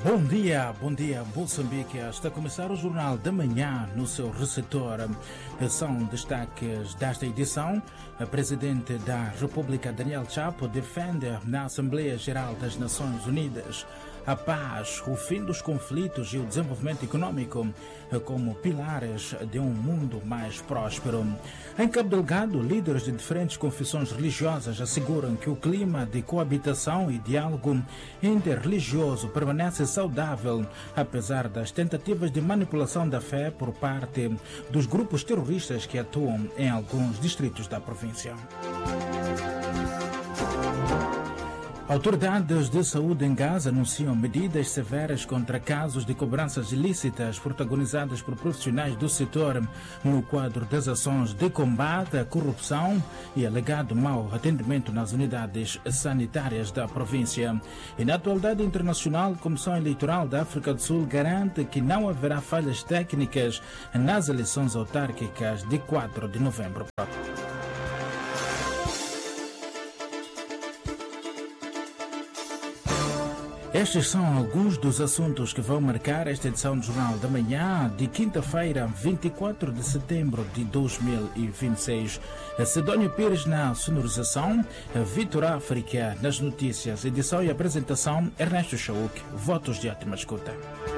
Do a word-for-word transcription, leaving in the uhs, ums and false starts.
Bom dia, bom dia, Moçambique. Está a começar o Jornal da Manhã no seu receptor. São destaques desta edição. A Presidente da República, Daniel Chapo, defende na Assembleia Geral das Nações Unidas a paz, o fim dos conflitos e o desenvolvimento econômico como pilares de um mundo mais próspero. Em Cabo Delgado, líderes de diferentes confissões religiosas asseguram que o clima de coabitação e diálogo interreligioso permanece saudável, apesar das tentativas de manipulação da fé por parte dos grupos terroristas que atuam em alguns distritos da província. Autoridades de saúde em Gaza anunciam medidas severas contra casos de cobranças ilícitas protagonizadas por profissionais do setor no quadro das ações de combate à corrupção e alegado mau atendimento nas unidades sanitárias da província. E na atualidade internacional, a Comissão Eleitoral da África do Sul garante que não haverá falhas técnicas nas eleições autárquicas de quatro de novembro. Estes são alguns dos assuntos que vão marcar esta edição do Jornal da Manhã de quinta-feira, vinte e quatro de setembro de dois mil e vinte e seis. Sidónio Pires na sonorização, Vitor África nas notícias, edição e apresentação, Ernesto Chauk. Votos de ótima escuta.